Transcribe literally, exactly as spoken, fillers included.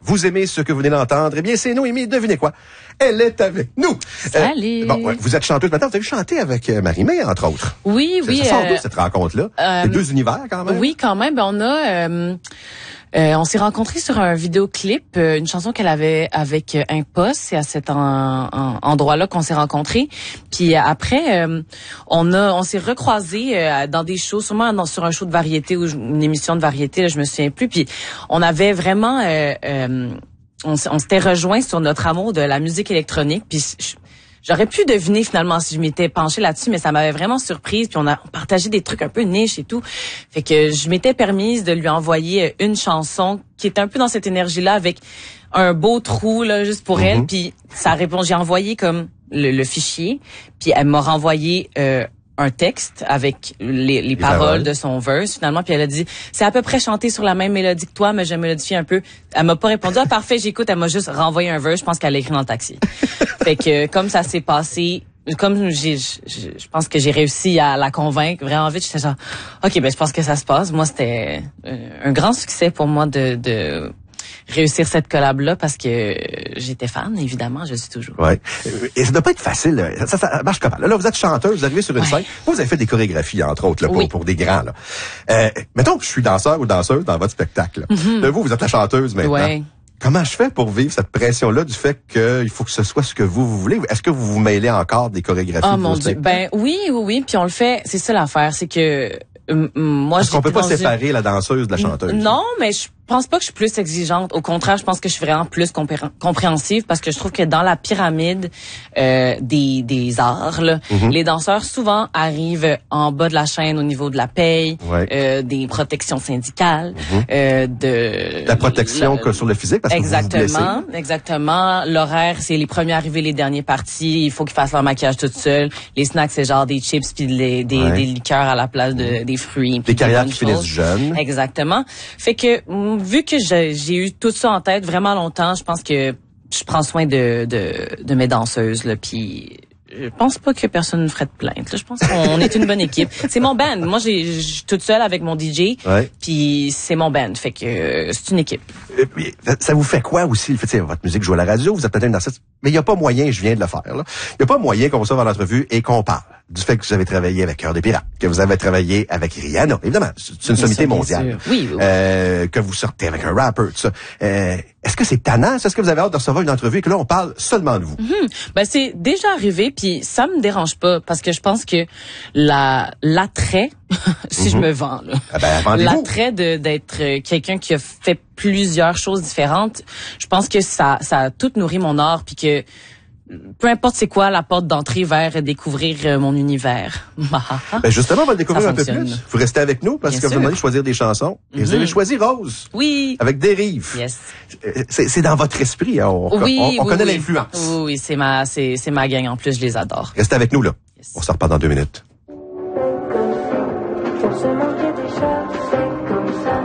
vous aimez ce que vous venez d'entendre, eh bien, c'est Noémie, devinez quoi? Elle est avec nous. Salut. Euh, bon, ouais, vous êtes chanteuse maintenant, vous avez chanté avec euh, Marie-Mé, entre autres. Oui, oui. Ça sort euh, d'où, cette rencontre-là? euh, C'est deux univers, quand même. Oui, quand même. Ben, on a... Euh, Euh, on s'est rencontrés sur un vidéoclip, euh, une chanson qu'elle avait avec euh, Impost. C'est à cet en, en, endroit-là qu'on s'est rencontrés. Puis euh, après, euh, on a, on s'est recroisés euh, dans des shows, sûrement dans, sur un show de variété ou une émission de variété, là, je me souviens plus. Puis on avait vraiment, euh, euh, on, on s'était rejoints sur notre amour de la musique électronique. Puis je, J'aurais pu deviner finalement si je m'étais penchée là-dessus, mais ça m'avait vraiment surprise. Puis on a partagé des trucs un peu niche et tout. Fait que je m'étais permise de lui envoyer une chanson qui était un peu dans cette énergie-là avec un beau trou là juste pour mm-hmm. elle. Puis ça répond. J'ai envoyé comme le, le fichier. Puis elle m'a renvoyé euh, un texte avec les, les paroles, paroles de son verse finalement. Puis elle a dit c'est à peu près chanté sur la même mélodie que toi, mais j'ai modifié un peu. Elle m'a pas répondu ah parfait j'écoute. Elle m'a juste renvoyé un verse. Je pense qu'elle l'a écrit dans le taxi. Fait que comme ça s'est passé, comme j'ai, je, je pense que j'ai réussi à la convaincre vraiment vite. J'étais genre ok ben je pense que ça se passe. Moi c'était un grand succès pour moi de, de réussir cette collab-là parce que j'étais fan, évidemment, je suis toujours. Ouais. Et ça doit pas être facile. Ça, ça marche comment? Là, là, vous êtes chanteuse, vous arrivez sur une ouais. scène. Vous, vous avez fait des chorégraphies, entre autres, là, pour, oui. pour des grands. Là. Euh, mettons que je suis danseur ou danseuse dans votre spectacle. Mm-hmm. Là, vous, vous êtes la chanteuse maintenant. Ouais. Comment je fais pour vivre cette pression-là du fait qu'il faut que ce soit ce que vous, vous voulez? Est-ce que vous vous mêlez encore des chorégraphies? Oh mon Dieu. Ben oui, oui, oui. Puis on le fait. C'est ça l'affaire. C'est que euh, moi, Est-ce qu'on peut pas dans séparer une... la danseuse de la chanteuse? Non, mais je pense pas que je suis plus exigeante. Au contraire, je pense que je suis vraiment plus compré- compréhensive parce que je trouve que dans la pyramide euh, des, des arts, là, mm-hmm. les danseurs souvent arrivent en bas de la chaîne au niveau de la paye, ouais. euh, des protections syndicales, mm-hmm. euh, de la protection le, que sur le physique parce exactement, que vous vous blessez. Exactement. L'horaire, c'est les premiers arrivés, les derniers partis. Il faut qu'ils fassent leur maquillage tout seuls. Les snacks, c'est genre des chips puis des, des, ouais. des liqueurs à la place de, des fruits. Des carrières qui finissent jeunes. Exactement. Fait que vu que j'ai, j'ai eu tout ça en tête vraiment longtemps, je pense que je prends soin de de, de mes danseuses là, puis je pense pas que personne ne ferait de plainte. Là. Je pense qu'on est une bonne équipe. C'est mon band. Moi, j'ai, je suis toute seule avec mon D J, ouais. puis c'est mon band. Fait que euh, c'est une équipe. Euh, ça vous fait quoi aussi? Le fait, votre musique joue à la radio, vous êtes peut-être une danseuse, mais il y a pas moyen, je viens de le faire. Il y a pas moyen qu'on soit dans l'entrevue et qu'on parle du fait que vous avez travaillé avec Cœur des Pirates, que vous avez travaillé avec Rihanna, évidemment, c'est une sommité mondiale. Oui, oui. Euh, que vous sortez avec un rapper, tout ça. Euh, est-ce que c'est tannant? Est-ce que vous avez hâte de recevoir une entrevue et que là, on parle seulement de vous? Mm-hmm. Ben, c'est déjà arrivé, puis ça me dérange pas, parce que je pense que la l'attrait, si mm-hmm. je me vends, là, ah ben, l'attrait de, d'être quelqu'un qui a fait plusieurs choses différentes, je pense que ça, ça a tout nourri mon art, puis que peu importe c'est quoi la porte d'entrée vers découvrir euh, mon univers. Ben justement, on va le découvrir un peu plus. Vous restez avec nous parce Bien que sûr. Vous allez choisir des chansons. Et mm-hmm. vous avez choisi Rose. Oui. Avec Dérive. Yes. C'est, c'est dans votre esprit. Hein? On, oui, on, on oui, connaît oui. l'influence. Oui, oui, c'est ma, c'est, c'est ma gang en plus. Je les adore. Restez avec nous là. Yes. On se repart dans deux minutes.